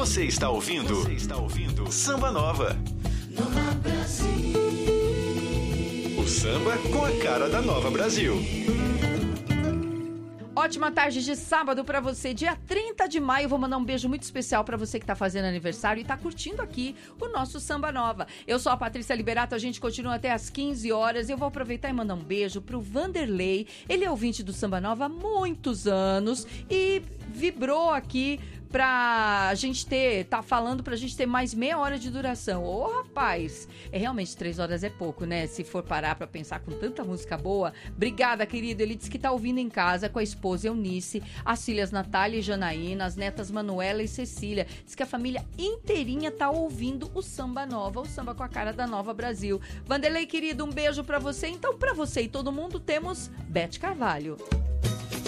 Você está ouvindo Samba Nova. O samba com a cara da Nova Brasil. Ótima tarde de sábado pra você, dia 30 de maio. Vou mandar um beijo muito especial pra você que tá fazendo aniversário e tá curtindo aqui o nosso Samba Nova. Eu sou a Patrícia Liberato, a gente continua até às 15 horas. Eu vou aproveitar e mandar um beijo pro Vanderlei. Ele é ouvinte do Samba Nova há muitos anos e vibrou aqui pra gente tá falando pra gente ter mais meia hora de duração. Ô, rapaz, realmente 3 horas é pouco, né? Se for parar pra pensar com tanta música boa. Obrigada, querido. Ele disse que tá ouvindo em casa com a esposa Eunice, as filhas Natália e Janaína, as netas Manuela e Cecília. Diz que a família inteirinha tá ouvindo o Samba Nova, o samba com a cara da Nova Brasil. Vanderlei, querido, um beijo pra você. Então, pra você e todo mundo, temos Beth Carvalho.